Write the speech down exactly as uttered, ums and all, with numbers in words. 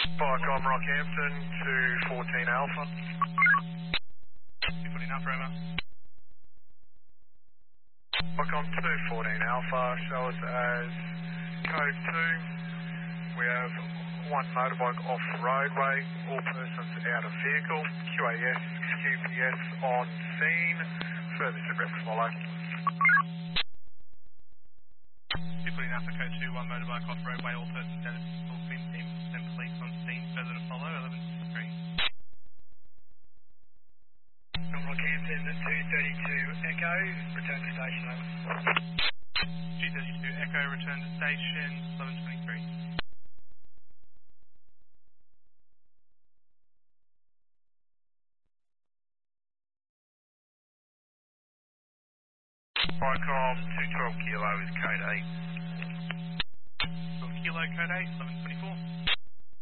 Viacom Rockhampton to fourteen Alpha. two fourteen Alpha, over. Viacom two fourteen Alpha, show us as code two. We have one motorbike off the roadway, all persons out of vehicle, Q A S, Q P S on scene, further to Rex follow. two fourteen Alpha, code two, one motorbike off roadway, all persons out of vehicle, Queen team, ten police on scene, further to follow, eleven sixty-three. From Rockhampton at two thirty-two Echo, return to station over. two thirty-two Echo, return to station, eleven twenty-three. Viacom two twelve Kilo is code eight. twelve Kilo, code eight, eleven twenty-four.